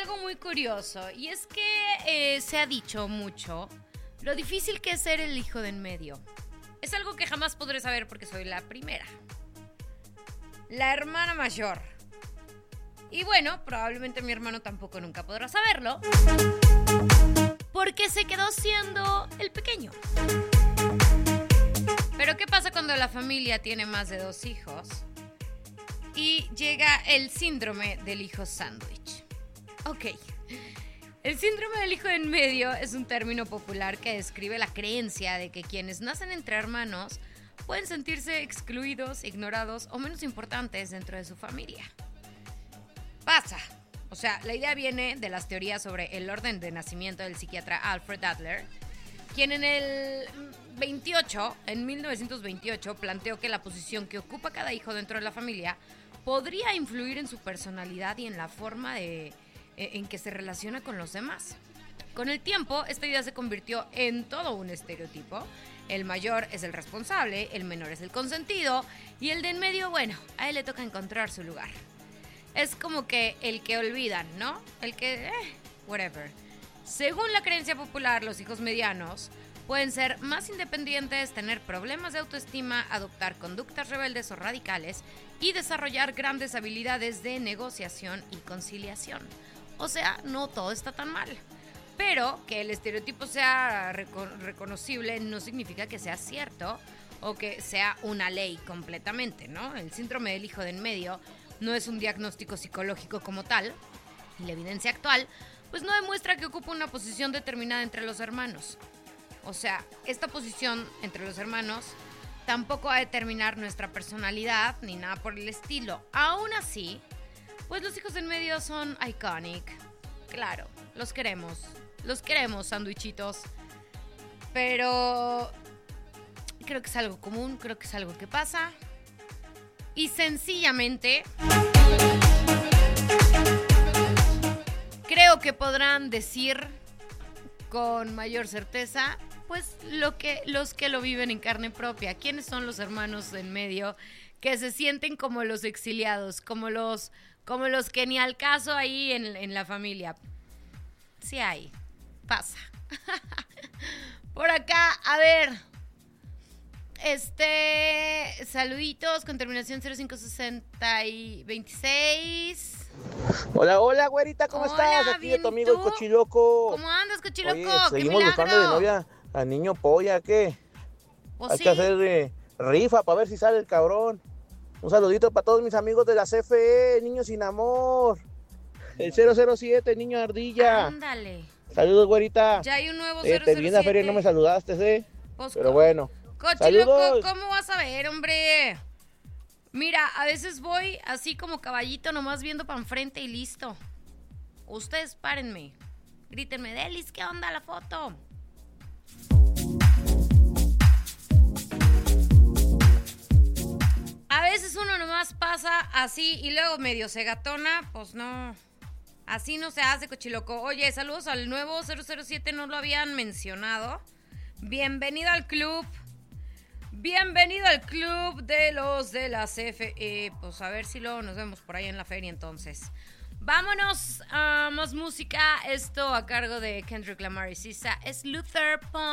algo muy curioso, y es que se ha dicho mucho lo difícil que es ser el hijo de en medio. Es algo que jamás podré saber porque soy la primera, la hermana mayor. Y bueno, probablemente mi hermano tampoco nunca podrá saberlo, porque se quedó siendo el pequeño. Pero ¿qué pasa cuando la familia tiene más de 2 hijos? Y llega el síndrome del hijo sándwich. Ok. El síndrome del hijo en medio es un término popular que describe la creencia de que quienes nacen entre hermanos pueden sentirse excluidos, ignorados o menos importantes dentro de su familia. Pasa. O sea, la idea viene de las teorías sobre el orden de nacimiento del psiquiatra Alfred Adler, quien en 1928, planteó que la posición que ocupa cada hijo dentro de la familia podría influir en su personalidad y en la forma en que se relaciona con los demás. Con el tiempo, esta idea se convirtió en todo un estereotipo. El mayor es el responsable, el menor es el consentido y el de en medio, bueno, a él le toca encontrar su lugar. Es como que el que olvidan, ¿no? El que, whatever. Según la creencia popular, los hijos medianos pueden ser más independientes, tener problemas de autoestima, adoptar conductas rebeldes o radicales y desarrollar grandes habilidades de negociación y conciliación. O sea, no todo está tan mal. Pero que el estereotipo sea reconocible no significa que sea cierto o que sea una ley completamente, ¿no? El síndrome del hijo de en medio no es un diagnóstico psicológico como tal, y la evidencia actual pues no demuestra que ocupa una posición determinada entre los hermanos. O sea, esta posición entre los hermanos tampoco va a determinar nuestra personalidad ni nada por el estilo. Aún así, pues los hijos en medio son iconic. Claro, los queremos, sándwichitos. Pero creo que es algo común, creo que es algo que pasa. Y sencillamente creo que podrán decir con mayor certeza, pues los que lo viven en carne propia. ¿Quiénes son los hermanos en medio que se sienten como los exiliados, como los que ni al caso ahí en la familia? Sí hay, pasa. Por acá, a ver, saluditos con terminación 056026. Hola, güerita, ¿cómo estás? Aquí de tu amigo el Cochiloco. ¿Cómo andas, Cochiloco? Oye, ¡Qué seguimos milagro! buscando de novia al niño polla, ¿qué? Pues Hay sí. que hacer rifa para ver si sale el cabrón. Un saludito para todos mis amigos de la CFE, Niños Sin Amor. El 007, Niño Ardilla. Ándale. Saludos, güerita. Ya hay un nuevo 007. Te vi en la feria y no me saludaste, Pues, pero bueno. Cochiloco, ¿cómo vas a ver, hombre? Mira, a veces voy así como caballito, nomás viendo para enfrente y listo. Ustedes párenme. Grítenme, Delis, ¿qué onda la foto? A veces uno nomás pasa así y luego medio se gatona, pues no. Así no se hace, Cochiloco. Oye, saludos al nuevo 007, no lo habían mencionado. Bienvenido al club. Bienvenido al club de los de la CFE. Pues a ver si luego nos vemos por ahí en la feria entonces. Vámonos a más música. Esto a cargo de Kendrick Lamar y SZA. Es Luther Pond.